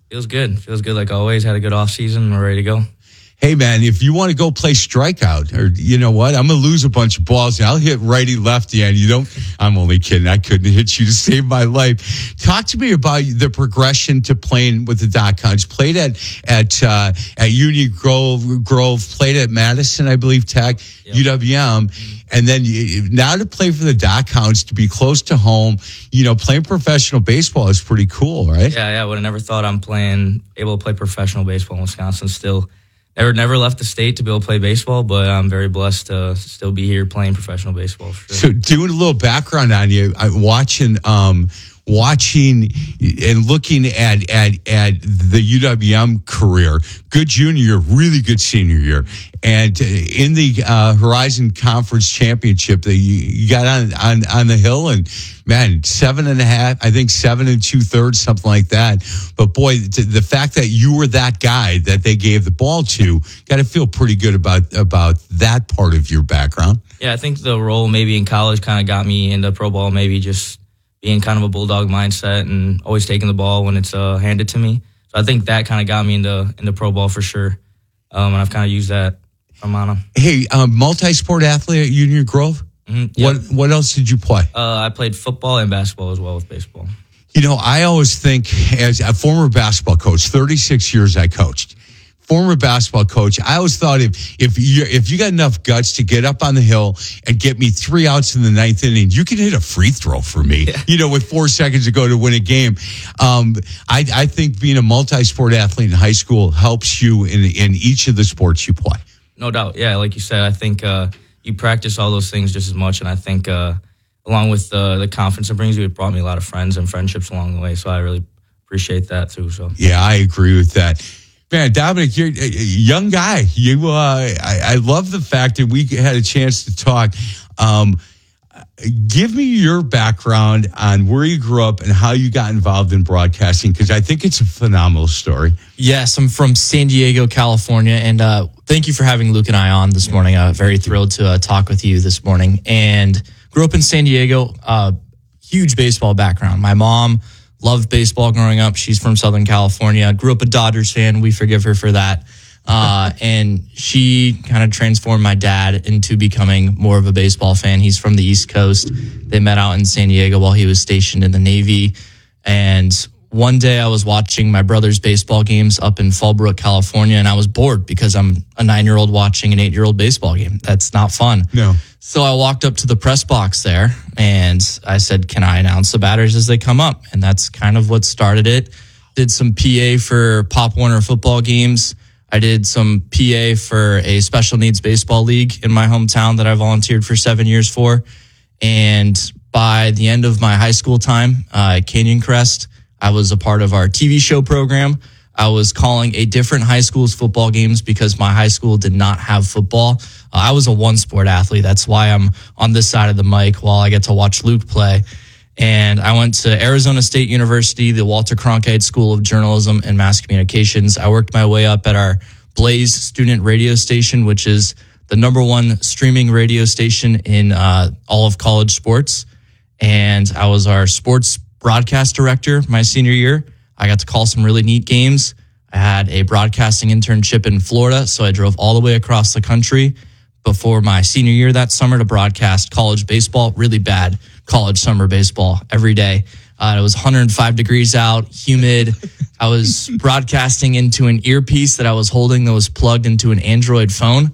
Feels good. Feels good like always. Had a good off season. We're ready to go. Hey, man, if you want to go play strikeout, or you know what, I'm going to lose a bunch of balls. I'll hit righty, lefty, and I'm only kidding. I couldn't hit you to save my life. Talk to me about the progression to playing with the Dachshunds. Played at Union Grove, played at Madison, I believe, Tech, yep. UWM. And then now to play for the Dachshunds, to be close to home, playing professional baseball is pretty cool, right? Yeah. I would have never thought I'm able to play professional baseball in Wisconsin still. Never left the state to be able to play baseball, but I'm very blessed to still be here playing professional baseball. For sure. So doing a little background on you, watching and looking at the UWM career, good junior year, really good senior year. And in the Horizon Conference Championship, you got on the hill, and man, 7.5, I think 7 2/3, something like that. But boy, the fact that you were that guy that they gave the ball to, got to feel pretty good about that part of your background. Yeah, I think the role maybe in college kind of got me into pro ball, maybe just being kind of a bulldog mindset and always taking the ball when it's handed to me. So I think that kind of got me into pro ball for sure. And I've kind of used that from on them. Hey, multi-sport athlete at Union Grove? Mm-hmm, yep. What else did you play? I played football and basketball as well with baseball. I always think, as a former basketball coach, 36 years I coached. Former basketball coach, I always thought if you got enough guts to get up on the hill and get me 3 outs in the 9th inning, you can hit a free throw for me, with 4 seconds to go to win a game. I think being a multi-sport athlete in high school helps you in each of the sports you play. No doubt. Yeah, like you said, I think you practice all those things just as much, and I think along with the confidence it brings you, it brought me a lot of friends and friendships along the way, so I really appreciate that too. So yeah, I agree with that. Man, Dominic, you're a young guy. I love the fact that we had a chance to talk. Give me your background on where you grew up and how you got involved in broadcasting, because I think it's a phenomenal story. Yes, I'm from San Diego, California, and thank you for having Luke and I on this morning. Very thrilled to talk with you this morning. And grew up in San Diego, huge baseball background. My mom loved baseball growing up. She's from Southern California. Grew up a Dodgers fan. We forgive her for that. And she kind of transformed my dad into becoming more of a baseball fan. He's from the East Coast. They met out in San Diego while he was stationed in the Navy. And one day I was watching my brother's baseball games up in Fallbrook, California, and I was bored because I'm a 9-year-old watching an 8-year-old baseball game. That's not fun. No. So I walked up to the press box there and I said, can I announce the batters as they come up? And that's kind of what started it. Did some PA for Pop Warner football games. I did some PA for a special needs baseball league in my hometown that I volunteered for 7 years for. And by the end of my high school time at Canyon Crest, I was a part of our TV show program. I was calling a different high school's football games because my high school did not have football. I was a one-sport athlete. That's why I'm on this side of the mic while I get to watch Luke play. And I went to Arizona State University, the Walter Cronkite School of Journalism and Mass Communications. I worked my way up at our Blaze student radio station, which is the #1 streaming radio station in all of college sports. And I was our sports broadcast director my senior year. I got to call some really neat games. I had a broadcasting internship in Florida, so I drove all the way across the country before my senior year that summer to broadcast college baseball, really bad college summer baseball every day. It was 105 degrees out, humid. I was broadcasting into an earpiece that I was holding that was plugged into an Android phone.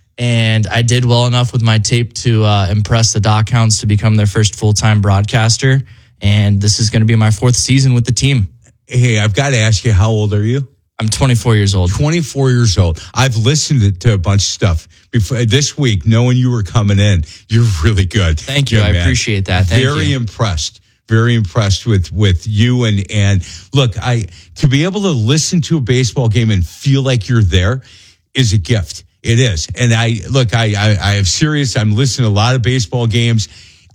And I did well enough with my tape to impress the Dachshunds to become their first full-time broadcaster. And this is going to be my 4th season with the team. Hey, I've got to ask you, how old are you? I'm 24 years old. 24 years old. I've listened to a bunch of stuff before this week, knowing you were coming in. You're really good. Thank you. I appreciate that. Thank you. Very impressed. Very impressed with you. And look, to be able to listen to a baseball game and feel like you're there is a gift. It is. And I have serious, I'm listening to a lot of baseball games.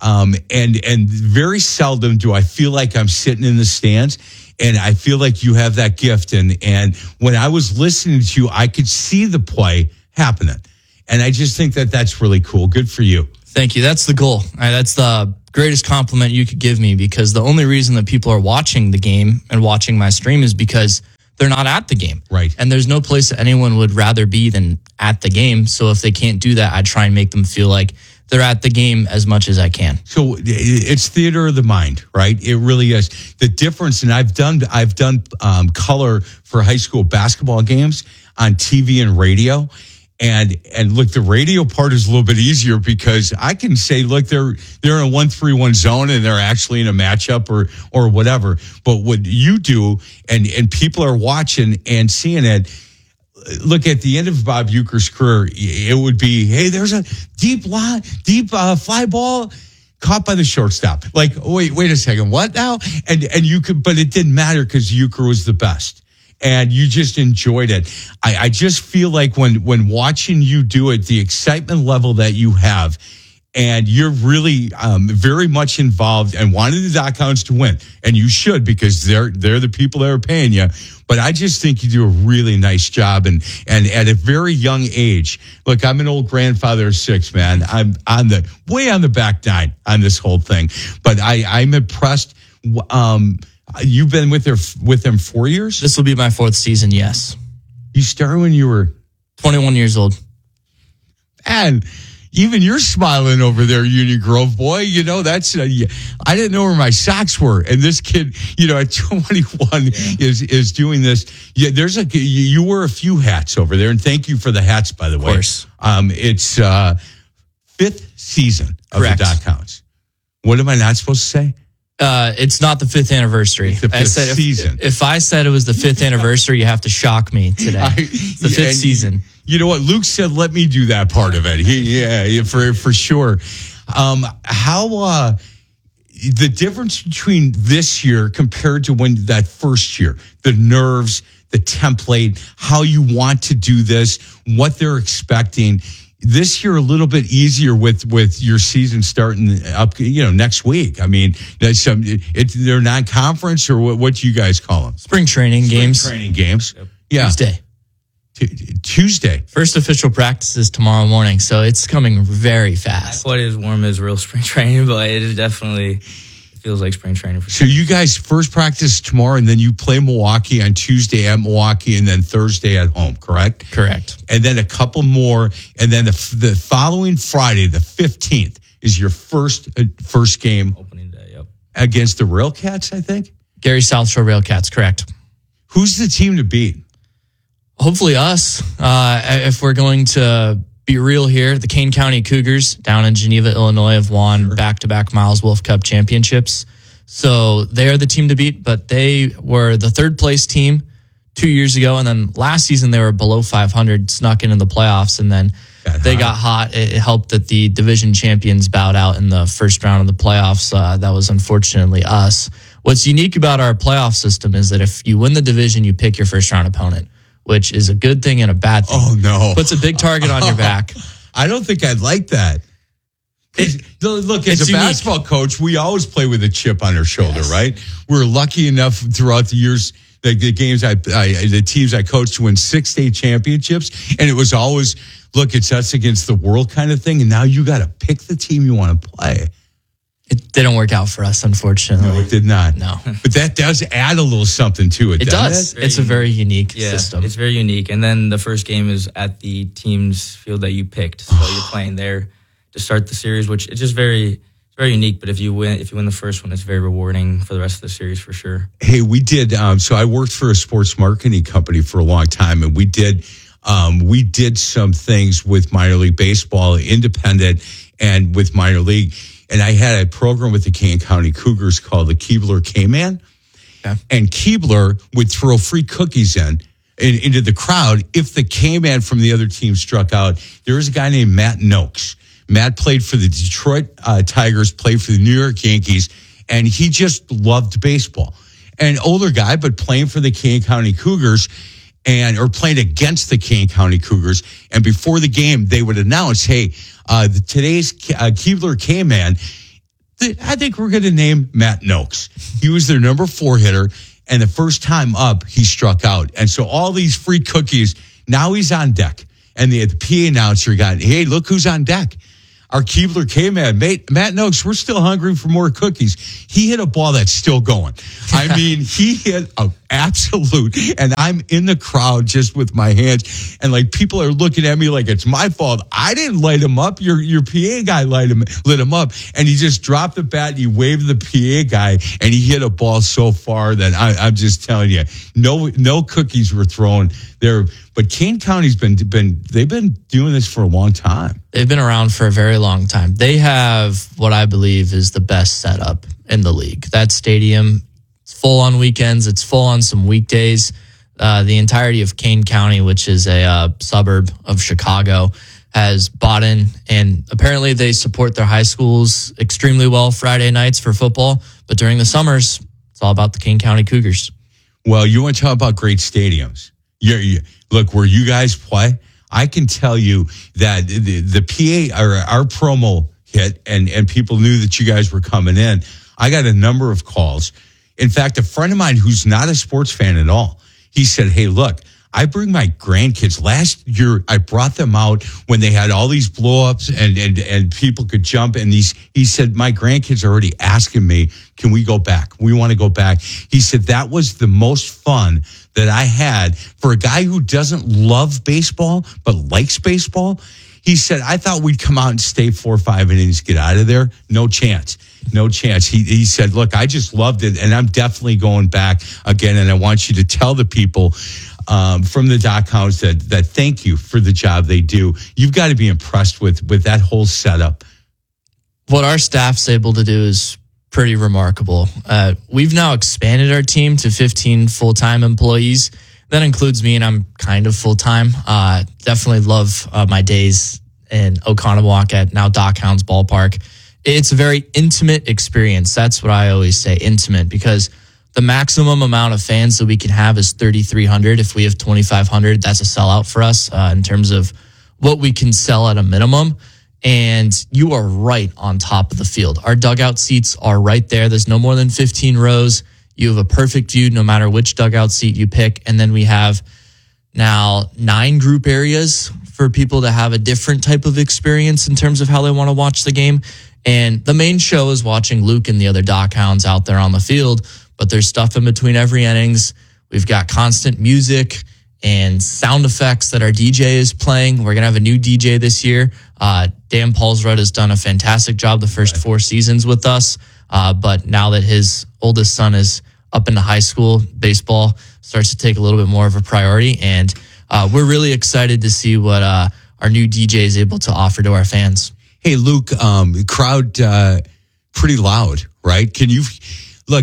And very seldom do I feel like I'm sitting in the stands. And I feel like you have that gift. And when I was listening to you, I could see the play happening. And I just think that that's really cool. Good for you. Thank you. That's the goal. That's the greatest compliment you could give me, because the only reason that people are watching the game and watching my stream is because they're not at the game. Right. And there's no place that anyone would rather be than at the game. So if they can't do that, I try and make them feel like they're at the game as much as I can. So it's theater of the mind, right? It really is. The difference, and I've done color for high school basketball games on TV and radio. And look, the radio part is a little bit easier because I can say, look, they're in a 1-3-1 zone and they're actually in a matchup or whatever. But what you do, and people are watching and seeing it. Look, at the end of Bob Uecker's career, it would be, hey, there's a deep fly ball caught by the shortstop. Like, wait a second, what now? And you could, but it didn't matter because Uecker was the best. And you just enjoyed it. I just feel like when watching you do it, the excitement level that you have, and you're really very much involved and wanted the Dachshunds to win. And you should, because they're the people that are paying you. But I just think you do a really nice job. And at a very young age, look, I'm an old grandfather of 6, man. I'm way on the back 9 on this whole thing. But I'm impressed. You've been with them 4 years? This will be my 4th season, yes. You started when you were 21 years old. And even you're smiling over there, Union Grove boy. You know, that's I didn't know where my socks were. And this kid, at 21 is doing this. Yeah, you wear a few hats over there, and thank you for the hats, by the way. Of course. It's 5th season of Correct. the Dachshunds. What am I not supposed to say? It's not the 5th anniversary. The 5th season. If I said it was the 5th anniversary, you have to shock me today. It's the 5th season. You know what? Luke said, let me do that part of it. For sure. How the difference between this year compared to that first year, the nerves, the template, how you want to do this, what they're expecting. This year a little bit easier with your season starting up, next week. I mean, they're non-conference, or what do you guys call them? Spring training games. Training games. Yep. Yeah. Tuesday. First official practice is tomorrow morning, so it's coming very fast. Not quite as warm as real spring training, but it is definitely feels like spring training for So sure. you guys first practice tomorrow, and then you play Milwaukee on Tuesday at Milwaukee, and then Thursday at home, correct? Correct. And then a couple more, and then the following Friday, the 15th, is your first game Opening day, yep. against the Railcats, I think. Gary South Shore Railcats, correct. Who's the team to beat? Hopefully us. If we're going to be real here, the Kane County Cougars down in Geneva, Illinois have won back-to-back Miles Wolf Cup championships. So they are the team to beat, but they were the 3rd place team 2 years ago. And then last season they were below 500, snuck into the playoffs, and then they got hot. It helped that the division champions bowed out in the first round of the playoffs. That was unfortunately us. What's unique about our playoff system is that if you win the division, you pick your first round opponent, which is a good thing and a bad thing. Oh, no. Puts a big target on your back. I don't think I'd like that. Look, as a unique. basketball coach, we always play with a chip on our shoulder, right? We're lucky enough throughout the years, the games the teams I coached to win 6 state championships, and it was always, look, it's us against the world kind of thing, and now you got to pick the team you want to play. It didn't work out for us, unfortunately. No, it did not. No. But that does add a little something to it, It does. doesn't It's a very unique system. It's very unique. And then the first game is at the team's field that you picked. So you're playing there to start the series, which is just very unique. But if you win the first one, it's very rewarding for the rest of the series for sure. Hey, we did. So I worked for a sports marketing company for a long time, and we did some things with minor league baseball, independent, and with minor league. And I had a program with the Kane County Cougars called the Keebler K-Man. Okay. And Keebler would throw free cookies into the crowd if the K-Man from the other team struck out. There was a guy named Matt Noakes. Matt played for the Detroit Tigers, played for the New York Yankees, and he just loved baseball. An older guy, but playing for the Kane County Cougars or playing against the Kane County Cougars. And before the game, they would announce, hey, today's Keebler K-Man, I think we're going to name Matt Noakes. He was their number 4 hitter, and the first time up, he struck out. And so all these free cookies, now he's on deck. And the PA announcer got, hey, look who's on deck. Our Keebler K-Man, Matt Noakes, we're still hungry for more cookies. He hit a ball that's still going. I mean, he hit a absolute. And I'm in the crowd just with my hands, and like people are looking at me like it's my fault. I didn't light him up. Your PA guy lit him up, and he just dropped the bat. And he waved the PA guy, and he hit a ball so far that I'm just telling you, no cookies were thrown there. But Kane County's they've been doing this for a long time. They've been around for a very long time. They have what I believe is the best setup in the league. That stadium, it's full on weekends. It's full on some weekdays. The entirety of Kane County, which is a suburb of Chicago, has bought in, and apparently they support their high schools extremely well Friday nights for football. But during the summers, it's all about the Kane County Cougars. Well, you want to talk about great stadiums. Look, where you guys play, I can tell you that the PA, or our promo hit, and people knew that you guys were coming in. I got a number of calls. In fact, a friend of mine who's not a sports fan at all, he said, hey, look, I bring my grandkids. Last year, I brought them out when they had all these blow-ups and people could jump. And he said, my grandkids are already asking me, can we go back? We want to go back. He said, that was the most fun that I had for a guy who doesn't love baseball but likes baseball. He said, I thought we'd come out and stay 4 or 5 innings, get out of there. No chance. No chance. He said, look, I just loved it, and I'm definitely going back again. And I want you to tell the people from the Dock Hounds that thank you for the job they do. You've got to be impressed with that whole setup. What our staff's able to do is pretty remarkable. We've now expanded our team to 15 full-time employees. That includes me, and I'm kind of full-time. Definitely love my days in Oconomowoc at now Dock Hounds Ballpark. It's a very intimate experience. That's what I always say, intimate, because the maximum amount of fans that we can have is 3,300. If we have 2,500, that's a sellout for us in terms of what we can sell at a minimum. And you are right on top of the field. Our dugout seats are right there. There's no more than 15 rows. You have a perfect view no matter which dugout seat you pick. And then we have now 9 group areas for people to have a different type of experience in terms of how they want to watch the game. And the main show is watching Luke and the other Dock Hounds out there on the field, but there's stuff in between every innings. We've got constant music and sound effects that our DJ is playing. We're going to have a new DJ this year. Dan Paulsrud has done a fantastic job the first 4 seasons with us. But now that his oldest son is up into high school, baseball starts to take a little bit more of a priority. And we're really excited to see what our new DJ is able to offer to our fans. Hey, Luke, crowd pretty loud, right? Can you look?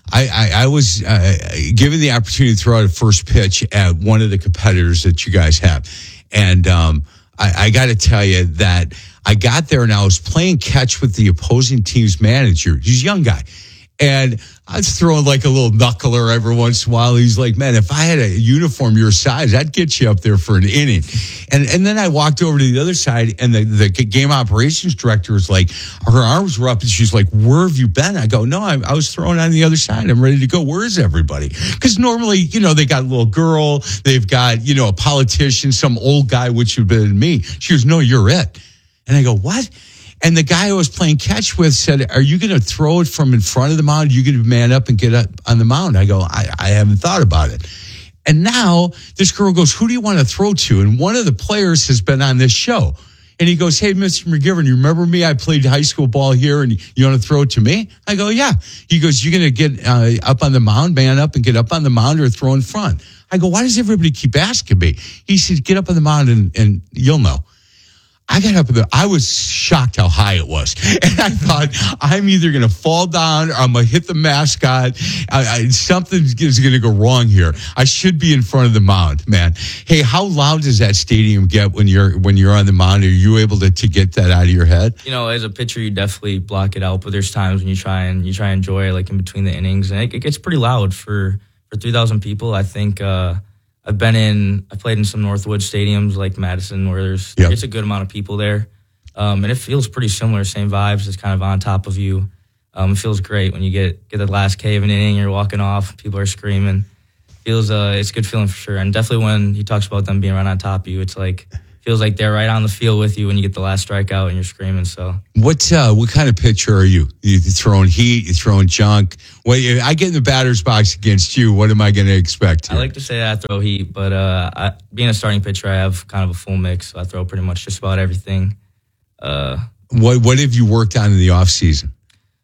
I was given the opportunity to throw out a first pitch at one of the competitors that you guys have, and I got to tell you that I got there and I was playing catch with the opposing team's manager. He's a young guy, and I was throwing like a little knuckler every once in a while. He's like, man, if I had a uniform your size, I'd get you up there for an inning. And then I walked over to the other side, and the game operations director was like, her arms were up, and she's like, where have you been? I go, no, I was throwing on the other side. I'm ready to go. Where is everybody? Because normally, they got a little girl, they've got, a politician, some old guy, which would have been me. She goes, no, you're it. And I go, what? And the guy I was playing catch with said, are you going to throw it from in front of the mound? Are you going to man up and get up on the mound? I go, I haven't thought about it. And now this girl goes, who do you want to throw to? And one of the players has been on this show. And he goes, hey, Mr. McGivern, you remember me? I played high school ball here, and you want to throw it to me? I go, yeah. He goes, you're going to get up on the mound, man up and get up on the mound, or throw in front? I go, why does everybody keep asking me? He said, get up on the mound and you'll know. I got up there. I was shocked how high it was. And I thought, I'm either going to fall down or I'm going to hit the mascot. Something is going to go wrong here. I should be in front of the mound, man. Hey, how loud does that stadium get when you're on the mound? Are you able to get that out of your head? As a pitcher, you definitely block it out, but there's times when you try and enjoy it, like in between the innings, and it gets pretty loud for 3,000 people. I think I played in some Northwood stadiums like Madison, where it's a good amount of people there. And it feels pretty similar, same vibes. It's kind of on top of you. It feels great when you get the last K of an inning, you're walking off, people are screaming. It's a good feeling for sure. And definitely when he talks about them being right on top of you, it's like feels like they're right on the field with you when you get the last strikeout and you're screaming. So what kind of pitcher are you? You throwing heat? You throwing junk? Well, I get in the batter's box against you. What am I going to expect here? I like to say that I throw heat, but being a starting pitcher, I have kind of a full mix. So I throw pretty much just about everything. What have you worked on in the off season?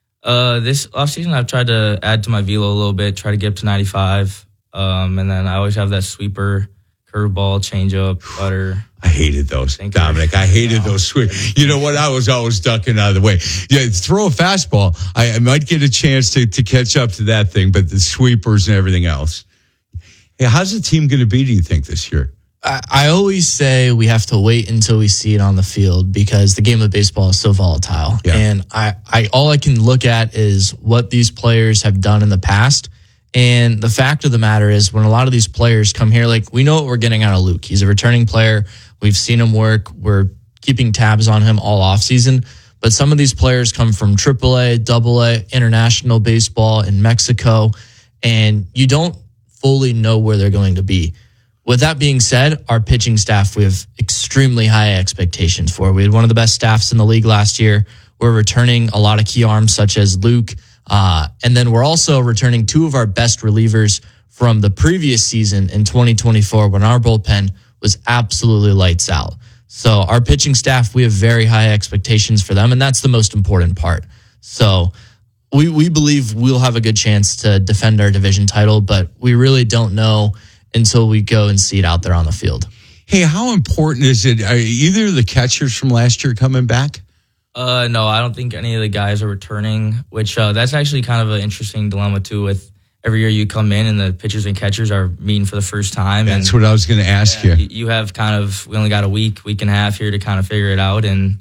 This offseason, I've tried to add to my velo a little bit, try to get up to 95. And then I always have that sweeper, curveball, changeup, cutter. I hated those, Dominic. I hated those sweep. You know what? I was always ducking out of the way. Yeah, throw a fastball. I might get a chance to catch up to that thing, but the sweepers and everything else. Hey, how's the team going to be, do you think, this year? I always say we have to wait until we see it on the field because the game of baseball is so volatile. Yeah. And I all I can look at is what these players have done in the past. And the fact of the matter is when a lot of these players come here, like we know what we're getting out of Luke. He's a returning player. We've seen him work. We're keeping tabs on him all offseason. But some of these players come from AAA, AA, international baseball in Mexico, and you don't fully know where they're going to be. With that being said, our pitching staff, we have extremely high expectations for. We had one of the best staffs in the league last year. We're returning a lot of key arms such as Luke. And then we're also returning two of our best relievers from the previous season in 2024 when our bullpen was absolutely lights out. So our pitching staff, we have very high expectations for them, and that's the most important part. So we believe we'll have a good chance to defend our division title, but we really don't know until we go and see it out there on the field. Hey, how important is it? Are either of the catchers from last year coming back? No, I don't think any of the guys are returning, which that's actually kind of an interesting dilemma, too, with every year you come in and the pitchers and catchers are meeting for the first time. That's what I was going to ask you. You have we only got a week and a half here to kind of figure it out, and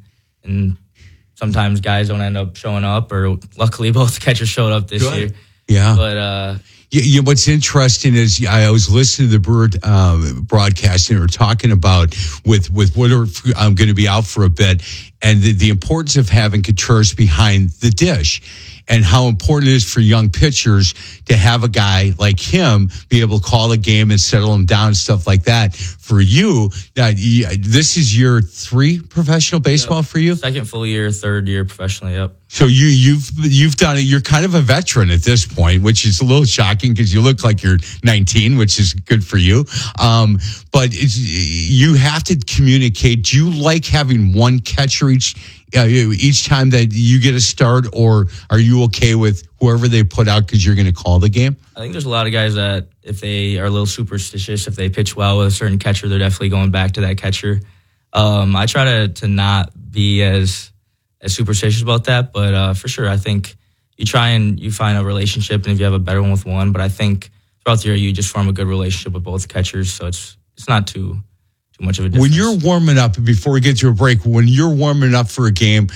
sometimes guys don't end up showing up, or luckily both catchers showed up this year. Yeah. But what's interesting is I was listening to the Brewer broadcast, and we were talking about with Woodard going to be out for a bit, and the importance of having Contreras behind the dish, and how important it is for young pitchers to have a guy like him be able to call a game and settle him down and stuff like that. For you, this is year 3 professional baseball for you? Second full year, third year professionally, yep. So you've done it. You're kind of a veteran at this point, which is a little shocking because you look like you're 19, which is good for you. But you have to communicate. Do you like having one catcher each time that you get a start, or are you okay with whoever they put out because you're going to call the game? I think there's a lot of guys that if they are a little superstitious, if they pitch well with a certain catcher, they're definitely going back to that catcher. I try to not be as superstitious about that, but for sure, I think you try and you find a relationship, and if you have a better one with one, but I think throughout the year you just form a good relationship with both catchers, so it's not too much of a difference. When you're warming up, before we get to a break, when you're warming up for a game,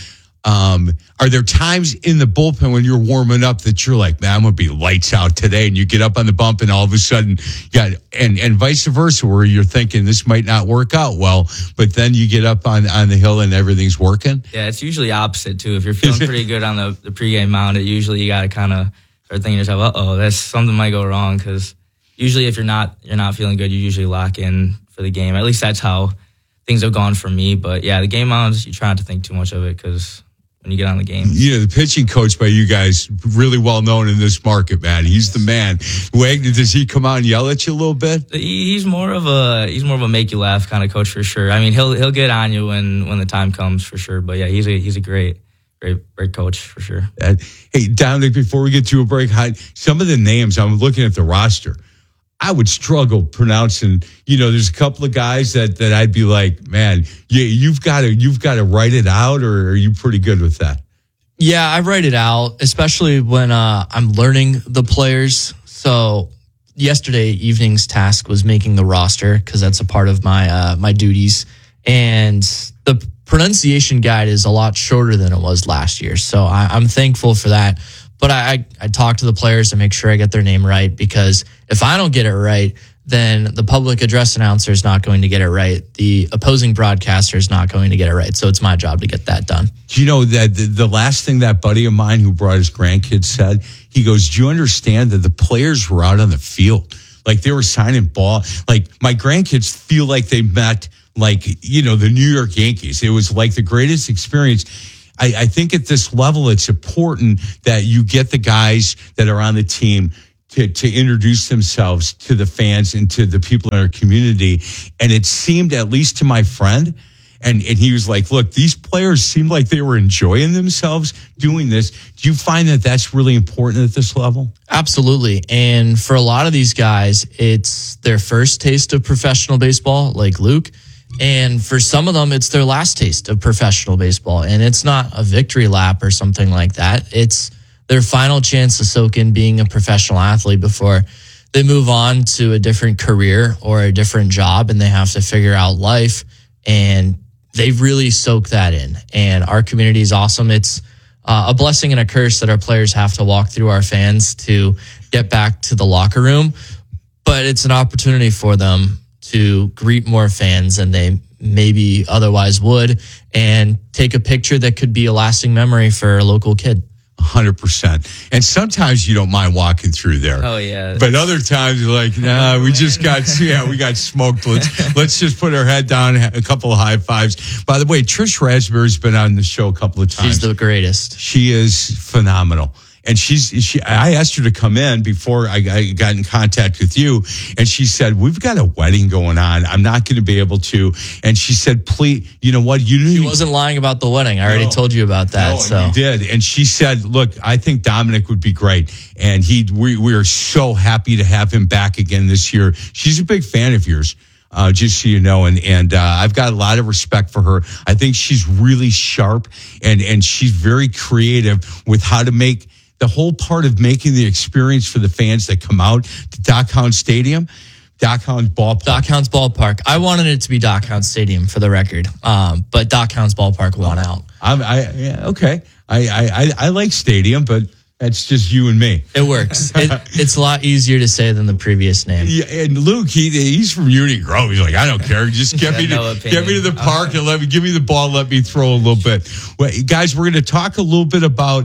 are there times in the bullpen when you're warming up that you're like, man, I'm going to be lights out today, and you get up on the bump and all of a sudden, and vice versa, where you're thinking this might not work out well, but then you get up on the hill and everything's working? Yeah, it's usually opposite too. If you're feeling pretty good on the pregame mound, usually you got to kind of start thinking to yourself, that's something might go wrong, because usually if you're not feeling good, you usually lock in for the game. At least that's how things have gone for me. But yeah, the game mounds, you try not to think too much of it, because when you get on the game. The pitching coach by you guys, really well known in this market, man. He's the man. Wagner, does he come out and yell at you a little bit? He's more of a make you laugh kind of coach for sure. I mean, he'll get on you when the time comes for sure. But yeah, he's a great coach for sure. Hey, Dominic, before we get to a break, some of the names, I'm looking at the roster, I would struggle pronouncing. There's a couple of guys that I'd be like, man, you've got to write it out, or are you pretty good with that? Yeah, I write it out, especially when I'm learning the players. So yesterday evening's task was making the roster, because that's a part of my duties, and the pronunciation guide is a lot shorter than it was last year. So I'm thankful for that. But I talk to the players to make sure I get their name right, because if I don't get it right, then the public address announcer is not going to get it right. The opposing broadcaster is not going to get it right. So it's my job to get that done. Do you know that the last thing that buddy of mine who brought his grandkids said, he goes, do you understand that the players were out on the field? Like they were signing ball. Like my grandkids feel like they met like, the New York Yankees. It was like the greatest experience. I think at this level, it's important that you get the guys that are on the team to introduce themselves to the fans and to the people in our community. And it seemed, at least to my friend, and he was like, look, these players seemed like they were enjoying themselves doing this. Do you find that that's really important at this level? Absolutely. And for a lot of these guys, it's their first taste of professional baseball, like Luke. And for some of them, it's their last taste of professional baseball. And it's not a victory lap or something like that. It's their final chance to soak in being a professional athlete before they move on to a different career or a different job, and they have to figure out life. And they really soak that in. And our community is awesome. It's a blessing and a curse that our players have to walk through our fans to get back to the locker room. But it's an opportunity for them to greet more fans than they maybe otherwise would and take a picture that could be a lasting memory for a local kid. 100%. And sometimes you don't mind walking through there. Oh, yeah. But other times you're like, nah, we got smoked. Let's just put our head down, a couple of high fives. By the way, Trish Raspberry's been on the show a couple of times. She's the greatest. She is phenomenal. And I asked her to come in before I got in contact with you. And she said, we've got a wedding going on. I'm not going to be able to. And she said, please, you know what? She wasn't lying about the wedding. I already told you about that. No, you did. And she said, look, I think Dominic would be great. And we are so happy to have him back again this year. She's a big fan of yours. Just so you know, and I've got a lot of respect for her. I think she's really sharp and she's very creative with how to make the whole part of making the experience for the fans that come out to Doc Hound Stadium, Doc Hound's Ballpark. Doc Hound's Ballpark. I wanted it to be Doc Hound Stadium for the record, but Doc Hound's Ballpark won out. Okay. I like Stadium, but that's just you and me. It works. It's a lot easier to say than the previous name. Yeah, and Luke, he's from Union Grove. He's like, I don't care. Just get me to the park and give me the ball. Let me throw a little bit. Well, guys, we're going to talk a little bit about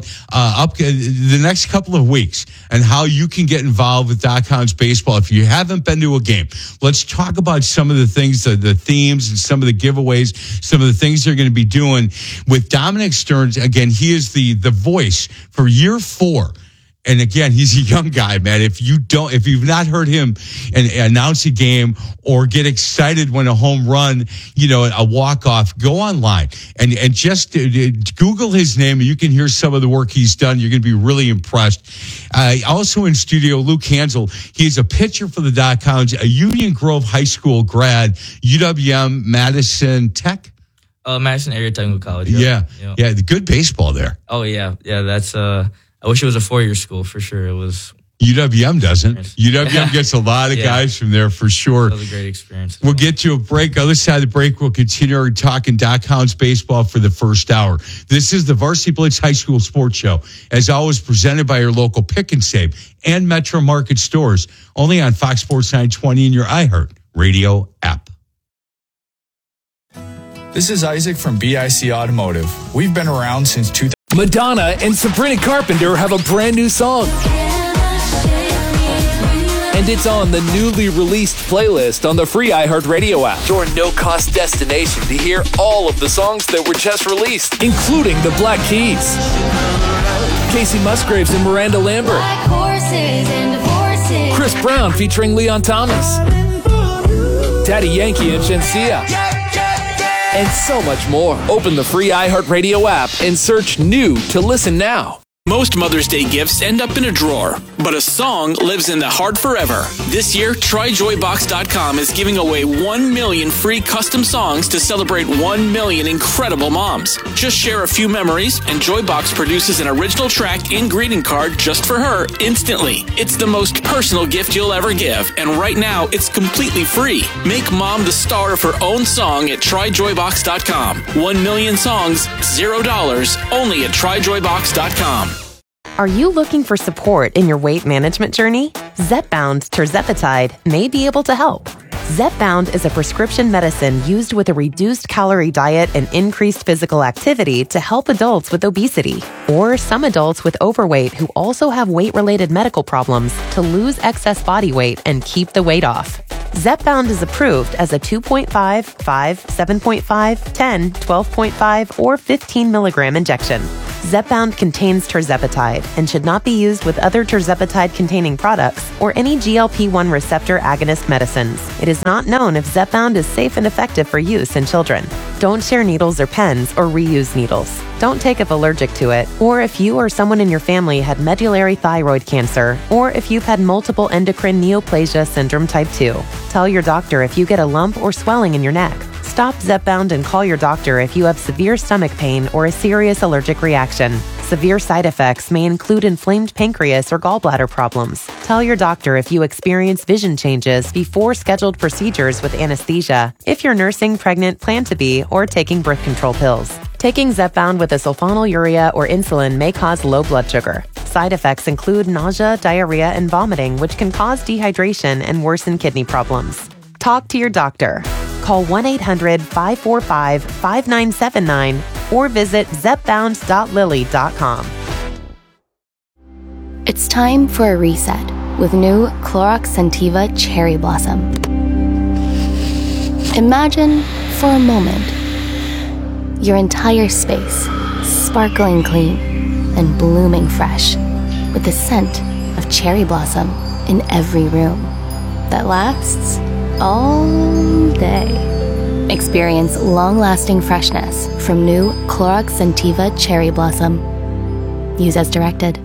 the next couple of weeks and how you can get involved with Doc Hound's baseball. If you haven't been to a game, let's talk about some of the things, the themes, and some of the giveaways, some of the things they're going to be doing with Dominic Stearns. Again, he is the voice for year 4. And again, he's a young guy, man. If you've not heard him announce a game or get excited when a home run, a walk-off, go online and just Google his name and you can hear some of the work he's done. You're going to be really impressed. Also in studio, Luke Hansel. He's a pitcher for the Doc Hounds, a Union Grove High School grad, UWM Madison Tech. Madison Area Technical College. Yeah. The good baseball there. Oh, yeah. Yeah, that's I wish it was a 4-year school for sure. It was. UWM doesn't. UWM gets a lot of guys from there for sure. It was a great experience. We'll get to a break. Other side of the break, we'll continue talking Doc Hounds baseball for the first hour. This is the Varsity Blitz High School Sports Show. As always, presented by your local Pick and Save and Metro Market stores. Only on Fox Sports 920 and your iHeart Radio app. This is Isaac from BIC Automotive. We've been around since 2000. Madonna and Sabrina Carpenter have a brand new song. And it's on the newly released playlist on the free iHeartRadio app. Your no-cost destination to hear all of the songs that were just released, including the Black Keys, Casey Musgraves and Miranda Lambert, Chris Brown featuring Leon Thomas, Daddy Yankee and Shenseea, and so much more. Open the free iHeartRadio app and search new to listen now. Most Mother's Day gifts end up in a drawer, but a song lives in the heart forever. This year, TryJoyBox.com is giving away 1 million free custom songs to celebrate 1 million incredible moms. Just share a few memories, and Joybox produces an original track and greeting card just for her instantly. It's the most personal gift you'll ever give, and right now, it's completely free. Make mom the star of her own song at TryJoyBox.com. 1 million songs, $0, only at TryJoyBox.com. Are you looking for support in your weight management journey? Zepbound tirzepatide may be able to help. Zepbound is a prescription medicine used with a reduced calorie diet and increased physical activity to help adults with obesity or some adults with overweight who also have weight-related medical problems to lose excess body weight and keep the weight off. Zepbound is approved as a 2.5, 5, 7.5, 10, 12.5, or 15 milligram injection. Zepbound contains tirzepatide and should not be used with other tirzepatide-containing products or any GLP-1 receptor agonist medicines. It is not known if Zepbound is safe and effective for use in children. Don't share needles or pens or reuse needles. Don't take if allergic to it, or if you or someone in your family had medullary thyroid cancer, or if you've had multiple endocrine neoplasia syndrome type 2. Tell your doctor if you get a lump or swelling in your neck. Stop Zepbound and call your doctor if you have severe stomach pain or a serious allergic reaction. Severe side effects may include inflamed pancreas or gallbladder problems. Tell your doctor if you experience vision changes before scheduled procedures with anesthesia, if you're nursing, pregnant, plan to be, or taking birth control pills. Taking Zepbound with a sulfonylurea or insulin may cause low blood sugar. Side effects include nausea, diarrhea, and vomiting, which can cause dehydration and worsen kidney problems. Talk to your doctor. Call 1-800-545-5979 or visit zepbound.lilly.com. It's time for a reset with new Clorox Scentiva Cherry Blossom. Imagine for a moment your entire space sparkling clean and blooming fresh with the scent of cherry blossom in every room that lasts all day. Experience long-lasting freshness from new Clorox Scentiva Cherry Blossom. Use as directed.